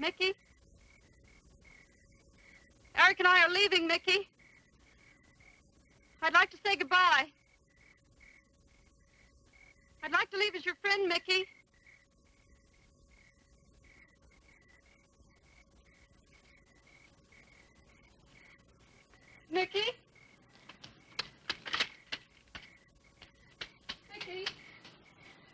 Mickey? Eric and I are leaving, Mickey. I'd like to say goodbye. I'd like to leave as your friend, Mickey. Mickey?